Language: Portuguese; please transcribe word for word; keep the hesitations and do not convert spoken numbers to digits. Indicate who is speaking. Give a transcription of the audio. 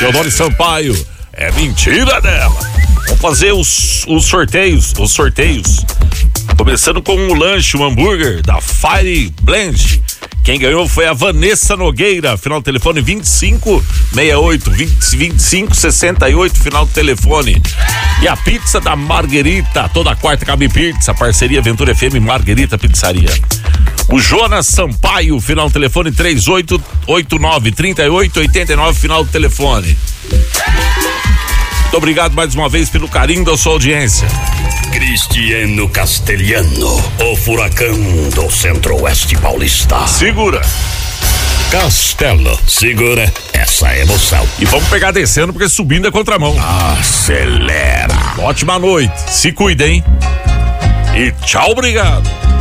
Speaker 1: Teodoro Sampaio. É mentira dela. Vamos fazer os, os sorteios, os sorteios. Começando com um lanche, um hambúrguer da Fire Blend. Quem ganhou foi a Vanessa Nogueira, final do telefone vinte e cinco sessenta e oito, vinte e cinco sessenta e oito, final do telefone. E a pizza da Marguerita, toda quarta cabe pizza, parceria Aventura F M Marguerita Pizzaria. O Jonas Sampaio, final do telefone trinta e oito oitenta e nove, trinta e oito oitenta e nove, final do telefone. Muito obrigado mais uma vez pelo carinho da sua audiência.
Speaker 2: Cristiano Castelhano, o furacão do Centro-Oeste Paulista.
Speaker 1: Segura.
Speaker 2: Castelo, segura essa emoção.
Speaker 1: E vamos pegar descendo porque subindo é contramão.
Speaker 2: Acelera.
Speaker 1: Ótima noite, se cuidem. E tchau, obrigado.